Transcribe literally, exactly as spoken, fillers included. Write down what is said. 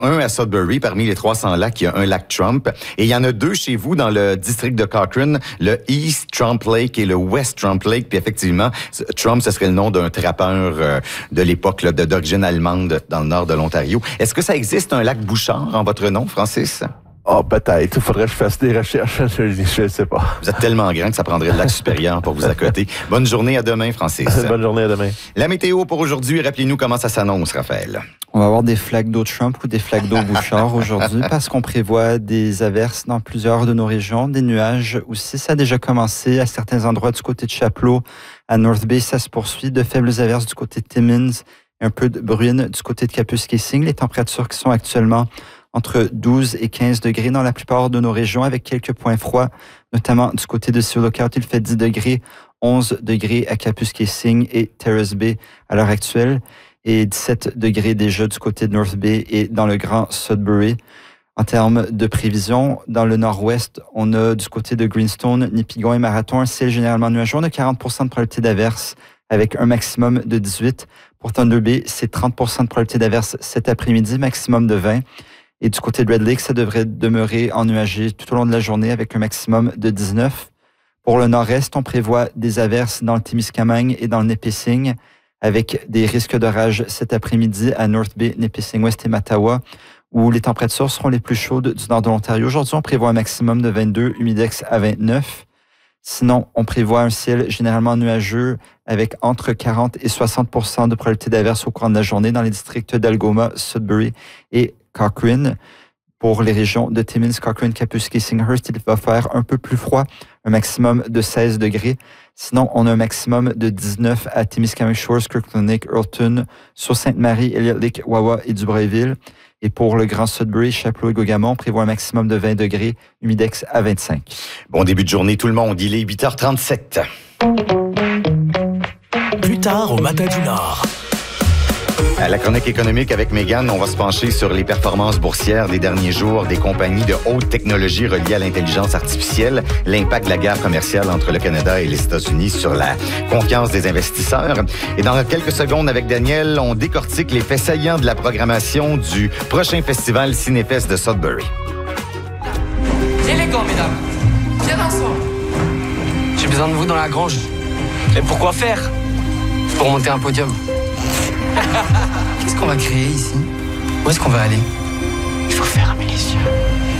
un à Sudbury. Parmi les trois cents lacs, il y a un lac Trump. Et il y en a deux chez vous dans le district de Cochrane, le East Trump Lake et le West Trump Lake. Puis effectivement, Trump, ce serait le nom d'un trappeur euh, de l'époque là, d'origine allemande dans le nord de l'Ontario. Est-ce que ça existe un lac Bouchard en votre nom, Francis? Ah, oh, peut-être. Il faudrait que je fasse des recherches. Je ne sais pas. Vous êtes tellement grand que ça prendrait le lac supérieur pour vous accoter. Bonne journée, à demain, Francis. Bonne journée, à demain. La météo pour aujourd'hui, rappelez-nous comment ça s'annonce, Raphaël. On va avoir des flaques d'eau Trump ou des flaques d'eau Bouchard aujourd'hui parce qu'on prévoit des averses dans plusieurs de nos régions, des nuages aussi. Ça a déjà commencé à certains endroits du côté de Chapleau. À North Bay, ça se poursuit. De faibles averses du côté de Timmins et un peu de bruine du côté de Kapuskasing. Les températures qui sont actuellement entre douze et quinze degrés dans la plupart de nos régions, avec quelques points froids, notamment du côté de Sioux Lookout, il fait dix degrés, onze degrés à Kapuskasing et Terrace Bay à l'heure actuelle, et dix-sept degrés déjà du côté de North Bay et dans le Grand Sudbury. En termes de prévision, dans le nord-ouest, on a du côté de Greenstone, Nipigon et Marathon un ciel généralement nuageux. On a quarante pour cent de probabilité d'averse avec un maximum de dix-huit. Pour Thunder Bay, c'est trente pour cent de probabilité d'averse cet après-midi, maximum de vingt. Et du côté de Red Lake, ça devrait demeurer ennuagé tout au long de la journée avec un maximum de dix-neuf. Pour le nord-est, on prévoit des averses dans le Témiscamingue et dans le Nipissing avec des risques d'orage cet après-midi à North Bay, Nipissing-Ouest et Mattawa où les températures seront les plus chaudes du nord de l'Ontario. Aujourd'hui, on prévoit un maximum de vingt-deux, humidex à vingt-neuf. Sinon, on prévoit un ciel généralement nuageux avec entre quarante et soixante pour cent de probabilité d'averse au cours de la journée dans les districts d'Algoma, Sudbury et Cochrane. Pour les régions de Timmins, Cochrane, Kapuskasing-Hearst, il va faire un peu plus froid, un maximum de seize degrés. Sinon, on a un maximum de dix-neuf à Timiskaming Shores, Kirkland Lake, Earlton, Sault-Sainte-Marie, Elliott Lake, Wawa et Dubreuilville. Et pour le Grand Sudbury, Chapleau et Gougamont, on prévoit un maximum de vingt degrés, humidex à vingt-cinq. Bon début de journée tout le monde, il est huit heures trente-sept. Plus tard au Matin du Nord. À la chronique économique avec Mégane, on va se pencher sur les performances boursières des derniers jours des compagnies de haute technologie reliées à l'intelligence artificielle, l'impact de la guerre commerciale entre le Canada et les États-Unis sur la confiance des investisseurs. Et dans quelques secondes avec Daniel, on décortique les faits saillants de la programmation du prochain festival Cinéfest de Sudbury. Élégant, mesdames. Bien ensemble. J'ai besoin de vous dans la grange. Et pourquoi faire? Pour monter un podium. Qu'est-ce qu'on va créer ici? Où est-ce qu'on va aller? Il faut fermer les yeux.